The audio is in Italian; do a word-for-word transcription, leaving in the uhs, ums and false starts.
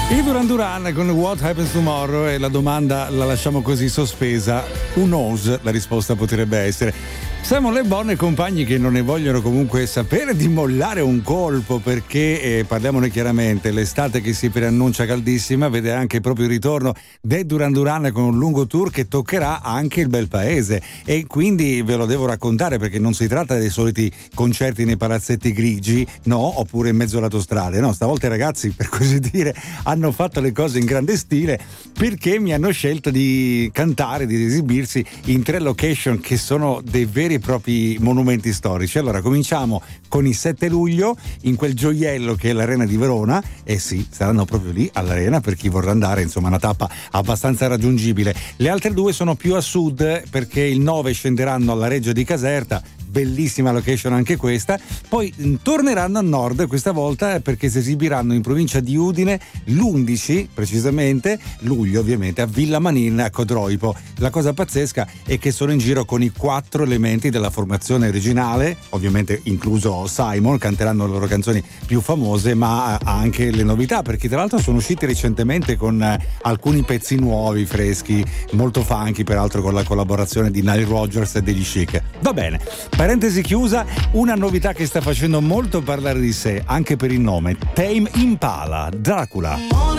I Duran Duran con What Happens Tomorrow, e la domanda la lasciamo così sospesa. Who knows? La risposta potrebbe essere Simon Le Bon e compagni, che non ne vogliono comunque sapere di mollare un colpo, perché eh, parliamone chiaramente, l'estate che si preannuncia caldissima vede anche proprio il ritorno dei Duran Duran con un lungo tour che toccherà anche il bel paese, e quindi ve lo devo raccontare, perché non si tratta dei soliti concerti nei palazzetti grigi, no, oppure in mezzo all'autostrada, no, stavolta i ragazzi, per così dire, hanno fatto le cose in grande stile, perché mi hanno scelto di cantare, di esibirsi in tre location che sono dei veri e propri monumenti storici. Allora cominciamo con il sette luglio in quel gioiello che è l'Arena di Verona, e sì, saranno proprio lì all'Arena per chi vorrà andare, insomma una tappa abbastanza raggiungibile. Le altre due sono più a sud, perché il nove scenderanno alla Reggia di Caserta, bellissima location anche questa, poi torneranno a nord questa volta perché si esibiranno in provincia di Udine l'undici, precisamente luglio, ovviamente a Villa Manin a Codroipo. La cosa pazzesca è che sono in giro con i quattro elementi della formazione originale, ovviamente incluso Simon, canteranno le loro canzoni più famose, ma anche le novità, perché tra l'altro sono usciti recentemente con alcuni pezzi nuovi, freschi, molto funky, peraltro con la collaborazione di Nile Rodgers e degli Chic. Va bene, parentesi chiusa, una novità che sta facendo molto parlare di sé anche per il nome: Tame Impala, Dracula.